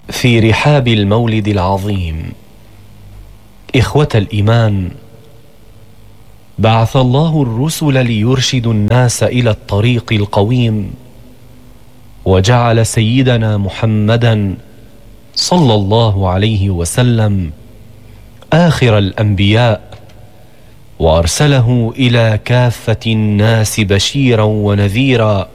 في رحاب المولد العظيم. إخوة الإيمان، بعث الله الرسل ليرشدوا الناس إلى الطريق القويم، وجعل سيدنا محمدا صلى الله عليه وسلم آخر الأنبياء، وأرسله إلى كافة الناس بشيرا ونذيرا،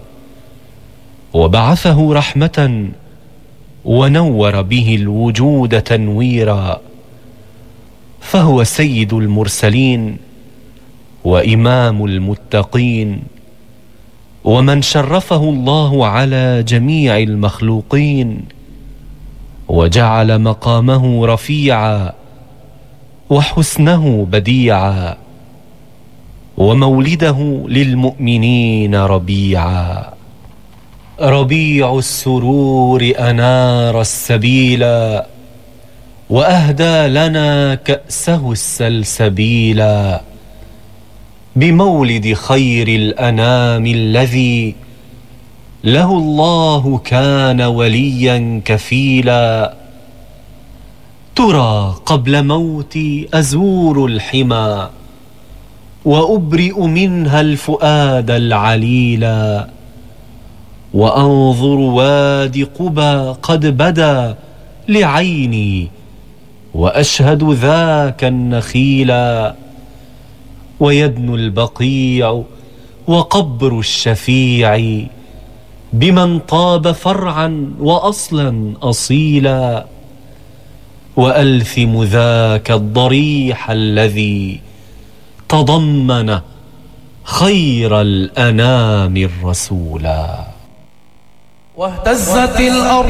وبعثه رحمة ونور به الوجود تنويرا، فهو سيد المرسلين وإمام المتقين، ومن شرفه الله على جميع المخلوقين، وجعل مقامه رفيعا وحسنه بديعا، ومولده للمؤمنين ربيعا. ربيع السرور أنار السبيلا، وأهدى لنا كأسه السلسبيلا، بمولد خير الأنام الذي له الله كان وليا كفيلا. ترى قبل موتي أزور الحمى، وأبرئ منها الفؤاد العليلا، وأنظر وادي قبى قد بدا لعيني، وأشهد ذاك النخيلا، ويدنو البقيع وقبر الشفيع، بمن طاب فرعا وأصلا أصيلا، وألثم ذاك الضريح الذي تضمن خير الأنام الرسولا. واهتزت الأرض